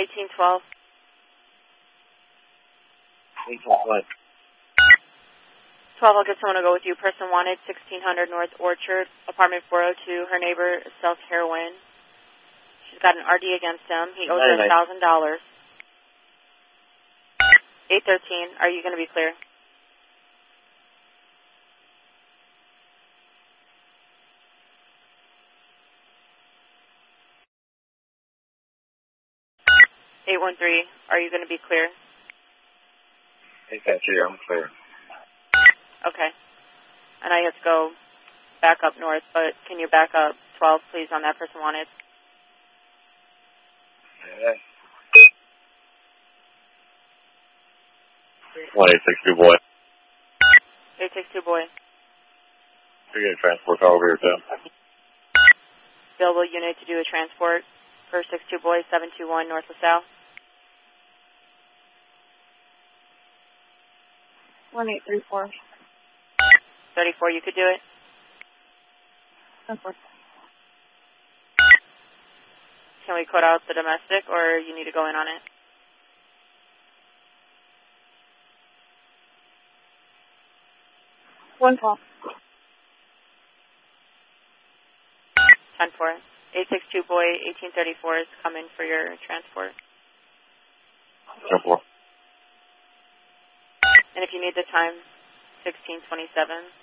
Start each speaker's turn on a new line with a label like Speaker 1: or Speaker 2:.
Speaker 1: 1812.
Speaker 2: 1812.
Speaker 1: 12, I'll get someone to go with you. Person wanted, 1600 North Orchard, apartment 402. Her neighbor sells heroin. She's got an RD against him. He owes her $1,000. 813, are you going to be clear? Are you going to be clear?
Speaker 2: 813, I'm clear.
Speaker 1: Okay. And I have to go back up north, but can you back up 12, please, on that person wanted?
Speaker 2: Yeah. 1862 boy.
Speaker 1: 862 boy.
Speaker 2: You're getting transport call over here, Tim.
Speaker 1: Available unit to do a transport for 62 boy, 721 North LaSalle.
Speaker 3: 1834.
Speaker 1: 34, you could do it?
Speaker 3: 10-4.
Speaker 1: Can we code out the domestic, or you need to go in on it?
Speaker 3: One call.
Speaker 1: 10-4. 862 boy, 1834 is coming for your transport.
Speaker 2: 10-4.
Speaker 1: And if you need the time, 1627.